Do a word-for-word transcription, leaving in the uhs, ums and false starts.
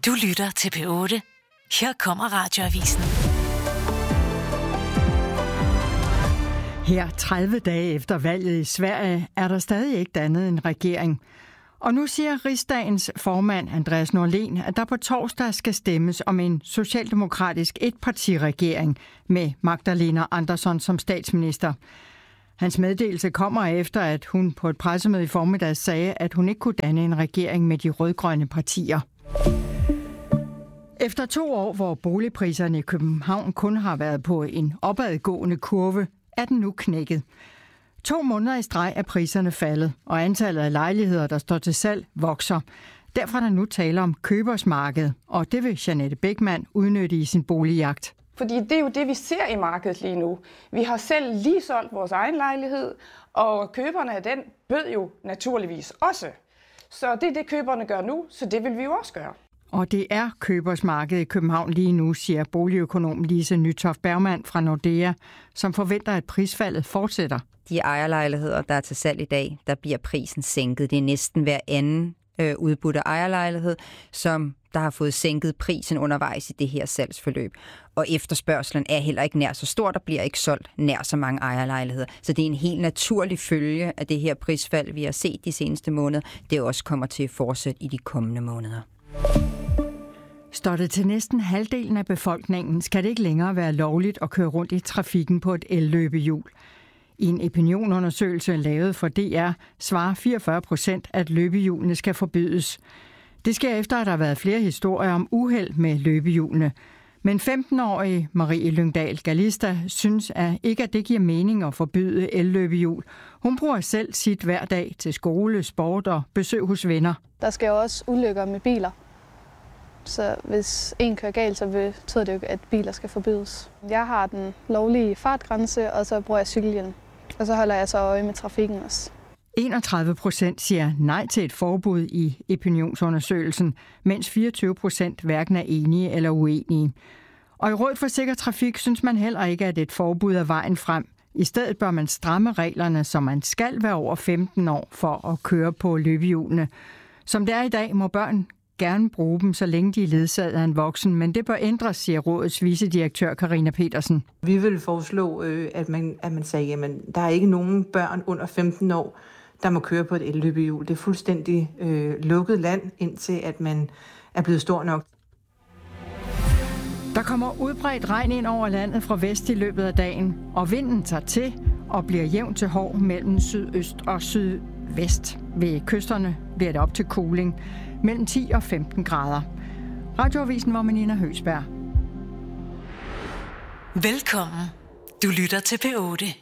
Du lytter til P otte. Her kommer Radioavisen. Her tredive dage efter valget i Sverige er der stadig ikke dannet en regering. Og nu siger Riksdagens formand Andreas Norlén, at der på torsdag skal stemmes om en socialdemokratisk etpartiregering med Magdalena Andersson som statsminister. Hans meddelelse kommer efter, at hun på et pressemøde i formiddag sagde, at hun ikke kunne danne en regering med de rødgrønne partier. Efter to år, hvor boligpriserne i København kun har været på en opadgående kurve, er den nu knækket. To måneder i streg er priserne faldet, og antallet af lejligheder, der står til salg, vokser. Derfor er der nu tale om købersmarked, og det vil Jeanette Beckmann udnytte i sin boligjagt. Fordi det er jo det, vi ser i markedet lige nu. Vi har selv lige solgt vores egen lejlighed, og køberne af den bød jo naturligvis også. Så det er det, køberne gør nu, så det vil vi jo også gøre. Og det er købersmarkedet i København lige nu, siger boligøkonom Lise Nytoft Bergmann fra Nordea, som forventer, at prisfaldet fortsætter. De ejerlejligheder, der er til salg i dag, der bliver prisen sænket. Det er næsten hver anden øh, udbudte ejerlejlighed, som der har fået sænket prisen undervejs i det her salgsforløb. Og efterspørgselen er heller ikke nær så stor, der bliver ikke solgt nær så mange ejerlejligheder. Så det er en helt naturlig følge af det her prisfald, vi har set de seneste måneder. Det også kommer til at fortsætte i de kommende måneder. Står det til næsten halvdelen af befolkningen, skal det ikke længere være lovligt at køre rundt i trafikken på et elløbehjul. I en opinionundersøgelse lavet for D R svarer fireogfyrre procent, at løbehjulene skal forbydes. Det sker efter, at der har været flere historier om uheld med løbehjulene. Men femten-årige Marie Lyngdal Galista synes at ikke, at det giver mening at forbyde elløbehjul. Hun bruger selv sit hver dag til skole, sport og besøg hos venner. Der sker jo også ulykker med biler. Så hvis en kører galt, så betyder det jo, at biler skal forbydes. Jeg har den lovlige fartgrænse, og så bruger jeg cykelhjelm. Og så holder jeg så øje med trafikken også. enogtredive procent siger nej til et forbud i opinionsundersøgelsen, mens fireogtyve procent hverken er enige eller uenige. Og i Rådet for Sikker Trafik synes man heller ikke, at et forbud er vejen frem. I stedet bør man stramme reglerne, så man skal være over femten år for at køre på løbehjulene. Som det er i dag, må børn gerne bruge dem, så længe de er ledsaget af en voksen, men det bør ændres, siger rådets vicedirektør Karina Petersen. Vi vil foreslå, at man, at man siger, at der er ikke nogen børn under femten år, der må køre på et elløbehjul. Det er fuldstændig øh, lukket land, indtil at man er blevet stor nok. Der kommer udbredt regn ind over landet fra vest i løbet af dagen, og vinden tager til og bliver jævnt til hård mellem sydøst og sydvest. Ved kysterne bliver det op til kuling mellem ti og femten grader. Radioavisen var med Nina Høgsberg. Velkommen. Du lytter til P otte.